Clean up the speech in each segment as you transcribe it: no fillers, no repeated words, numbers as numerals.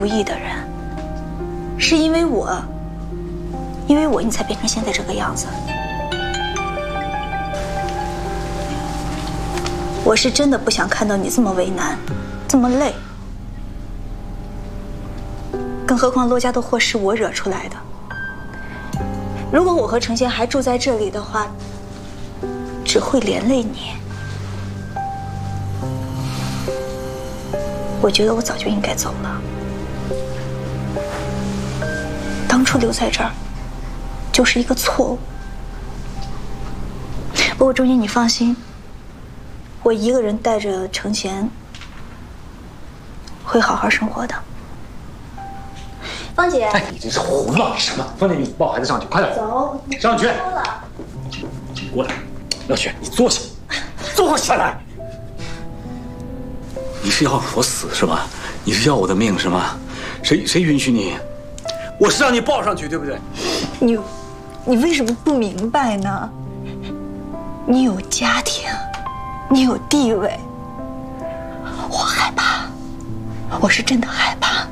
不易的人，是因为我，你才变成现在这个样子。我是真的不想看到你这么为难，这么累。更何况骆家的祸是我惹出来的。如果我和程贤还住在这里的话，只会连累你。我觉得我早就应该走了。当初留在这儿，就是一个错误。不过中间你放心，我一个人带着程贤，会好好生活的。芳姐， 哎，你这是胡闹什么？芳姐，你抱孩子上去，快点， 走， 上去。 说了， 你过来，廖雪，你坐下，坐下来。你是要我死是吧？你是要我的命是吗？谁允许你？我是让你抱上去，对不对？ 你为什么不明白呢？你有家庭，你有地位，我害怕，我是真的害怕。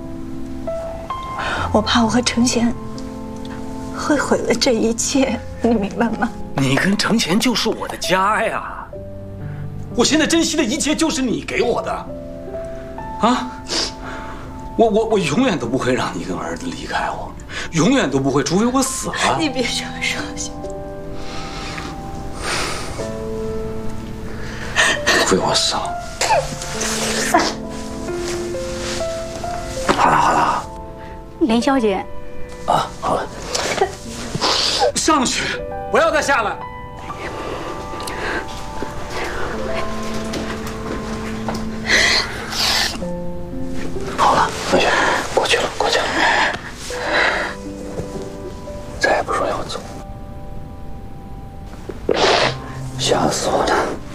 我怕我和程贤会毁了这一切，你明白吗？ 你跟程贤就是我的家呀，我现在珍惜的一切就是你给我的，啊！我永远都不会让你跟儿子离开我，永远都不会，除非我死了。 你别这么说，行吗？ 除非我死了。好了。 林小姐， 啊，好了，上去，不要再下来。好了，文雪，过去了，再也不说要走，吓死我了。